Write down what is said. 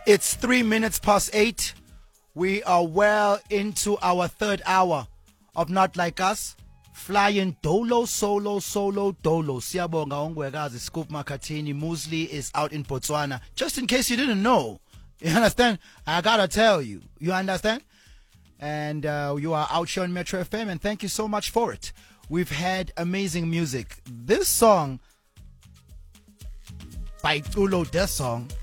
It's 8:03. We are well into our third hour of Not Like Us. Flying dolo, solo, dolo. Siyabonga ongwekazi Scoop Makhathini. Musli is out in Botswana. Just in case you didn't know. You understand? I gotta tell you. You understand? And you are out here on Metro FM, and thank you so much for it. We've had amazing music. This song by Tulo, this song